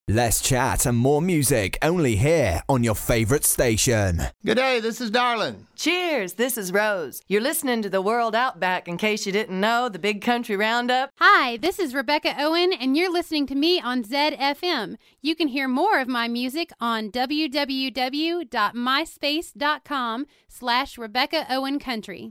Less chat and more music only here on your favorite station. Good day, this is Darlin. Cheers, this is Rose. You're listening to The World Outback, in case you didn't know, the Big Country Roundup. Hi, this is Rebecca Owen, and you're listening to me on ZFM. You can hear more of my music on www.myspace.com/Rebecca Owen Country.